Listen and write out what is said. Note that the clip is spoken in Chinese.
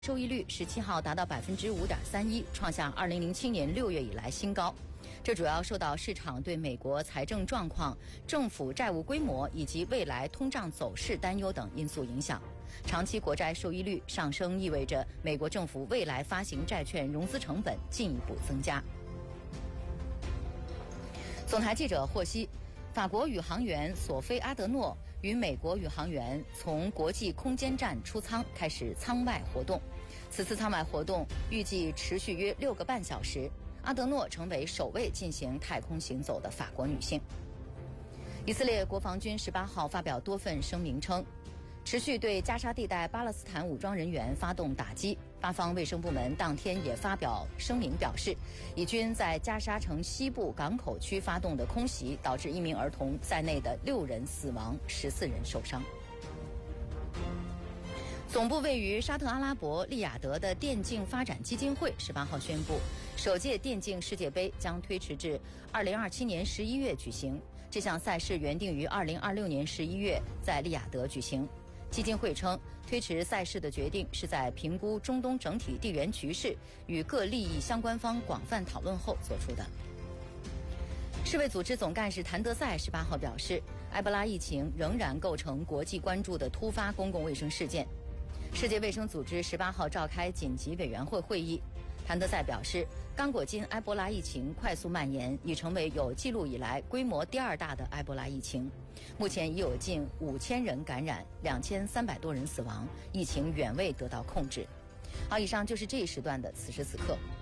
收益率17号达到5.31%，创下2007年6月以来新高。这主要受到市场对美国财政状况、政府债务规模以及未来通胀走势担忧等因素影响。长期国债收益率上升意味着美国政府未来发行债券融资成本进一步增加。总台记者获悉，法国宇航员索菲阿德诺与美国宇航员从国际空间站出舱，开始舱外活动。此次舱外活动预计持续约6个半小时。阿德诺成为首位进行太空行走的法国女性。以色列国防军18号发表多份声明称，持续对加沙地带巴勒斯坦武装人员发动打击。巴方卫生部门当天也发表声明表示，以军在加沙城西部港口区发动的空袭，导致1名儿童在内的6人死亡，14人受伤。总部位于沙特阿拉伯利雅得的电竞发展基金会18号宣布，首届电竞世界杯将推迟至2027年11月举行。这项赛事原定于2026年11月在利雅得举行。基金会称，推迟赛事的决定是在评估中东整体地缘局势与各利益相关方广泛讨论后做出的。世卫组织总干事谭德赛18号表示，埃博拉疫情仍然构成国际关注的突发公共卫生事件。世界卫生组织18号召开紧急委员会会议，谭德赛表示，刚果金埃博拉疫情快速蔓延，已成为有记录以来规模第2大的埃博拉疫情。目前已有近5000人感染，2300多人死亡，疫情远未得到控制。好，以上就是这一时段的此时此刻。